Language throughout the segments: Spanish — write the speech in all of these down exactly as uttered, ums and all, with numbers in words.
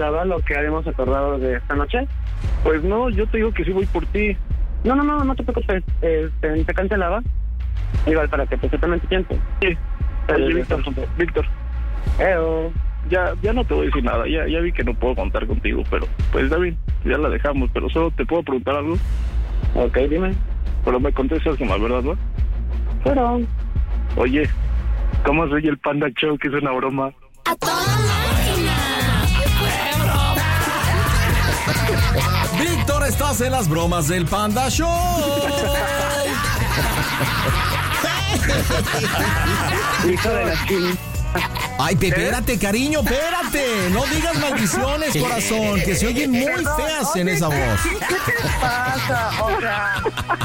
molestaba lo que habíamos acordado de esta noche? Pues no, yo te digo que sí voy por ti. No, no, no, no te preocupes. Este, te cancelaba. Igual para que te sepan tu tiempo. Sí. Oye, Víctor, Víctor. Eo. Ya, ya no te voy a decir nada. Ya, ya vi que no puedo contar contigo, pero pues está bien, ya la dejamos. Pero solo te puedo preguntar algo. Ok, dime. Pero me contestas nomás, ¿verdad, no? Pero... Oye, ¿cómo soy el Panda Show? Que es una broma. ¡A toda máquina! Víctor, estás en las bromas del Panda Show. Hijo de la ching. Ay, espérate, cariño, espérate. No digas maldiciones, corazón, que se oyen muy feas en esa voz. ¿Qué te pasa? O sea...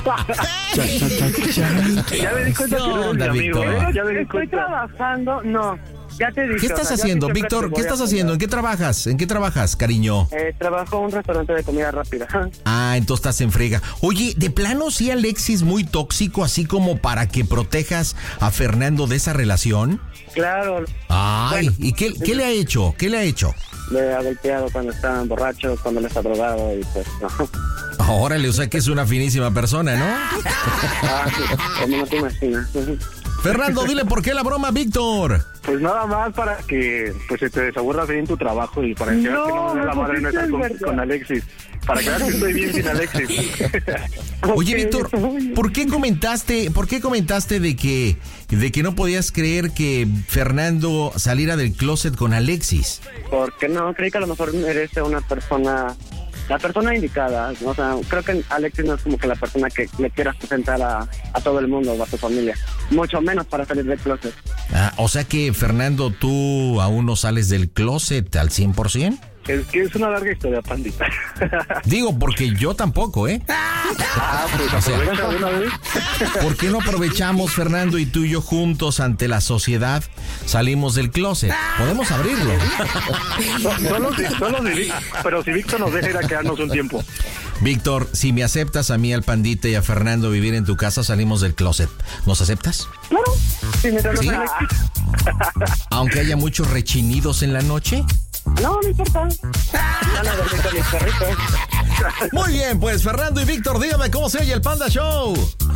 Ya me di cuenta que no eres mi amigo, ¿eh? Ya me di Estoy cuenta. trabajando, no. Ya te dije. ¿Qué estás o sea, yo haciendo, siempre Víctor? te ¿Qué voy a estás apoyar. haciendo? ¿En qué trabajas? ¿En qué trabajas, cariño? Eh, trabajo en un restaurante de comida rápida. Ah, entonces estás en frega. Oye, ¿de plano sí Alexis muy tóxico, así como para que protejas a Fernando de esa relación? Claro. Ay, Bueno, ¿y qué, qué le ha hecho? ¿Qué le ha hecho? le ha golpeado cuando está borracho, cuando le está drogado y pues no. Órale, o sea que es una finísima persona, ¿no? Ah, sí, como no te imaginas. Fernando, dile por qué la broma, Víctor. Pues nada más para que pues se te desaburras bien tu trabajo y para que veas que no me da la madre no estar con, con Alexis. Para que veas que estoy bien sin Alexis. Oye, Ok, Víctor, ¿por qué comentaste, por qué comentaste de que, de que no podías creer que Fernando saliera del closet con Alexis? Porque no, creí que a lo mejor eres una persona, la persona indicada. O sea, creo que Alexis no es como que la persona que le quieras presentar a, a todo el mundo o a tu familia. Mucho menos para salir del closet. Ah, o sea que, Fernando, tú aún no sales del closet al cien por ciento. Es que es una larga historia, pandita. Digo, porque yo tampoco, ¿eh? Ah, pues O sea, aprovecha de una vez. ¿por qué no aprovechamos, Fernando, y tú y yo juntos ante la sociedad salimos del closet? Podemos abrirlo. No, solo si, solo si, Vic- pero si Víctor nos deja ir a quedarnos un tiempo. Víctor, si me aceptas a mí, al Pandita y a Fernando vivir en tu casa, salimos del closet. ¿Nos aceptas? Claro. Sí, me ¿Sí? Aunque haya muchos rechinidos en la noche. No, no importa. Ya no dormí con mis perritos. Muy bien, pues Fernando y Víctor, dígame cómo se oye el Panda Show.